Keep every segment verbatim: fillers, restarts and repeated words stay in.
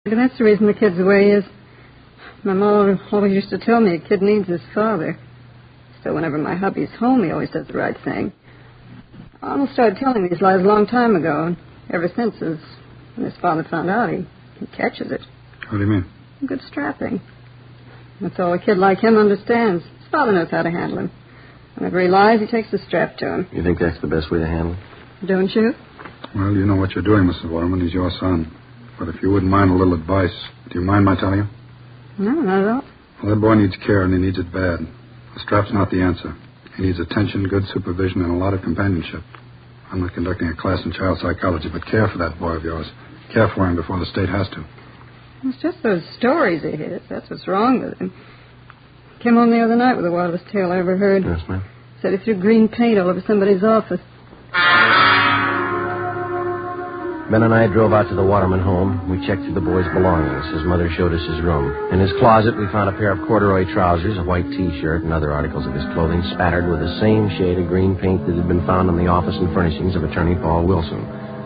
That's the reason the kid's the way he is. My mom always used to tell me a kid needs his father. So whenever my hubby's home, he always does the right thing. Arnold started telling me these lies a long time ago, and ever since, as when his father found out, he, he catches it. What do you mean? Good strapping. That's all a kid like him understands. His father knows how to handle him. Whenever he lies, he takes the strap to him. You think that's the best way to handle him? Don't you? Well, you know what you're doing, Missus Waterman. He's your son. But if you wouldn't mind a little advice, do you mind my telling you? No, not at all. Well, that boy needs care, and he needs it bad. The strap's not the answer. He needs attention, good supervision, and a lot of companionship. I'm not conducting a class in child psychology, but care for that boy of yours. Care for him before the state has to. It's just those stories he hears. That's what's wrong with him. Came home the other night with the wildest tale I ever heard. Yes, ma'am. Said he threw green paint all over somebody's office. Ben and I drove out to the Waterman home. We checked through the boy's belongings. His mother showed us his room. In his closet, we found a pair of corduroy trousers, a white T-shirt, and other articles of his clothing spattered with the same shade of green paint that had been found in the office and furnishings of Attorney Paul Wilson.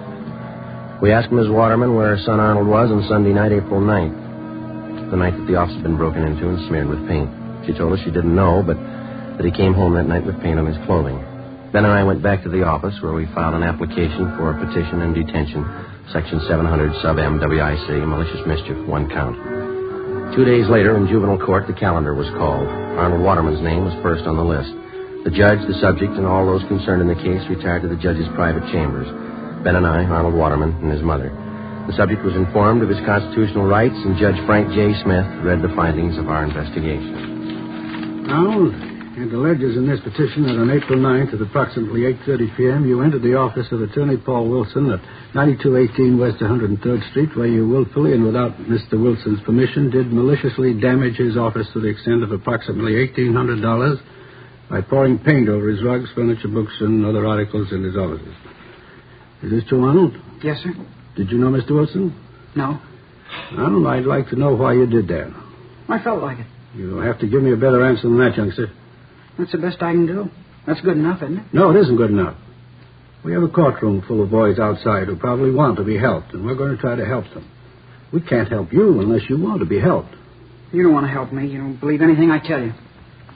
We asked Miz Waterman where her son Arnold was on Sunday night, April ninth, the night that the office had been broken into and smeared with paint. She told us she didn't know, but that he came home that night with paint on his clothing. Ben and I went back to the office where we filed an application for a petition and detention, Section seven hundred, sub M, W I C, malicious mischief, one count. Two days later, in juvenile court, the calendar was called. Arnold Waterman's name was first on the list. The judge, the subject, and all those concerned in the case retired to the judge's private chambers. Ben and I, Arnold Waterman, and his mother. The subject was informed of his constitutional rights, and Judge Frank J. Smith read the findings of our investigation. Arnold, it alleges in this petition that on April ninth at approximately eight thirty p.m. you entered the office of Attorney Paul Wilson at ninety-two eighteen West one hundred third Street, where you willfully and without Mister Wilson's permission did maliciously damage his office to the extent of approximately eighteen hundred dollars by pouring paint over his rugs, furniture, books, and other articles in his offices. Is this true, Arnold? Yes, sir. Did you know Mister Wilson? No. Arnold, I'd like to know why you did that. I felt like it. You'll have to give me a better answer than that, youngster. That's the best I can do. That's good enough, isn't it? No, it isn't good enough. We have a courtroom full of boys outside who probably want to be helped, and we're going to try to help them. We can't help you unless you want to be helped. You don't want to help me. You don't believe anything I tell you.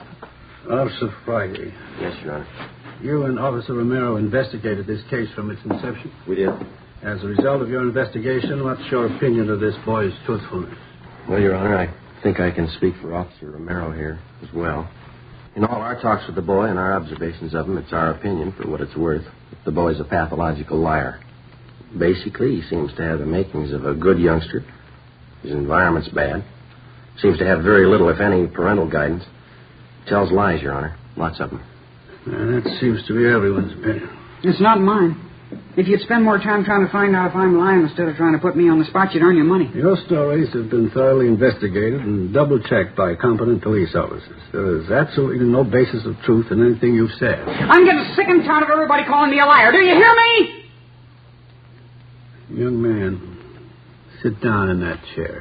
Officer Friday. Yes, Your Honor. You and Officer Romero investigated this case from its inception. We did. As a result of your investigation, what's your opinion of this boy's truthfulness? Well, Your Honor, I think I can speak for Officer Romero here as well. In all our talks with the boy and our observations of him, it's our opinion, for what it's worth, that the boy's a pathological liar. Basically, he seems to have the makings of a good youngster. His environment's bad. Seems to have very little, if any, parental guidance. Tells lies, Your Honor. Lots of them. Uh, that seems to be everyone's opinion. It's not mine. If you'd spend more time trying to find out if I'm lying instead of trying to put me on the spot, you'd earn your money. Your stories have been thoroughly investigated and double-checked by competent police officers. There is absolutely no basis of truth in anything you've said. I'm getting sick and tired of everybody calling me a liar. Do you hear me? Young man, sit down in that chair.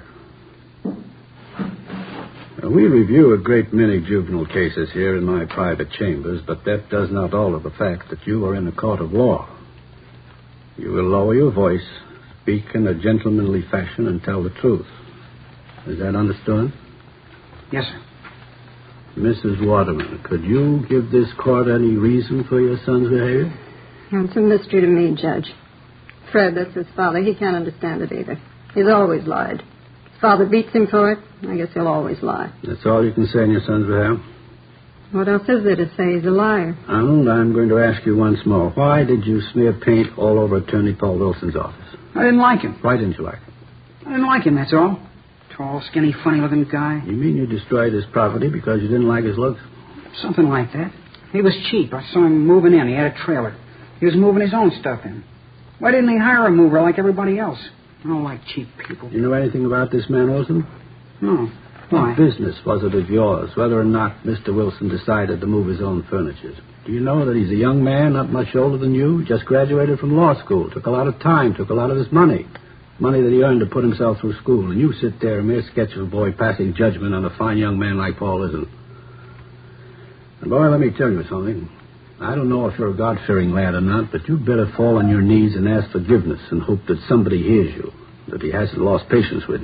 Now, we review a great many juvenile cases here in my private chambers, but that does not alter the fact that you are in a court of law. You will lower your voice, speak in a gentlemanly fashion, and tell the truth. Is that understood? Yes, sir. Missus Waterman, could you give this court any reason for your son's behavior? It's a mystery to me, Judge. Fred, that's his father. He can't understand it either. He's always lied. His father beats him for it. I guess he'll always lie. That's all you can say on your son's behalf? What else is there to say he's a liar? Arnold, I'm going to ask you once more. Why did you smear paint all over Attorney Paul Wilson's office? I didn't like him. Why didn't you like him? I didn't like him, that's all. Tall, skinny, funny-looking guy. You mean you destroyed his property because you didn't like his looks? Something like that. He was cheap. I saw him moving in. He had a trailer. He was moving his own stuff in. Why didn't he hire a mover like everybody else? I don't like cheap people. Do you know anything about this man, Wilson? No. Why? What business was it of yours, whether or not Mister Wilson decided to move his own furniture? Do you know that he's a young man, not much older than you, just graduated from law school, took a lot of time, took a lot of his money, money that he earned to put himself through school, and you sit there, a mere sketch of a boy passing judgment on a fine young man like Paul isn't. And boy, let me tell you something. I don't know if you're a God-fearing lad or not, but you'd better fall on your knees and ask forgiveness and hope that somebody hears you, that he hasn't lost patience with you.